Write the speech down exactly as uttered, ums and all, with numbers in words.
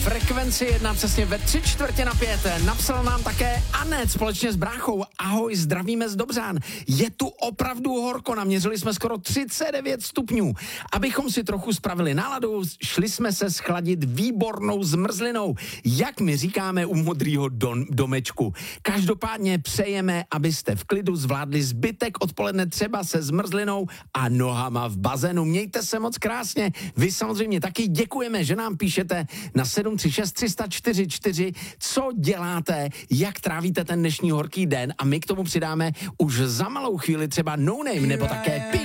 Frekvenci jedna přesně ve tři čtvrtě na pět. Napsal nám také Anet společně s bráchou. Ahoj, zdravíme z Dobřán. Je tu opravdu horko, naměřili jsme skoro třicet devět stupňů. Abychom si trochu spravili náladu, šli jsme se schladit výbornou zmrzlinou, jak my říkáme u modrýho don- domečku. Každopádně přejeme, abyste v klidu zvládli zbytek odpoledne třeba se zmrzlinou a nohama v bazénu. Mějte se moc krásně. Vy samozřejmě taky děkujeme, že nám píšete na sedm tři šest tři nula čtyři čtyři, co děláte, jak trávíte ten dnešní horký den a my k tomu přidáme už za malou chvíli třeba No Name nebo také Pink.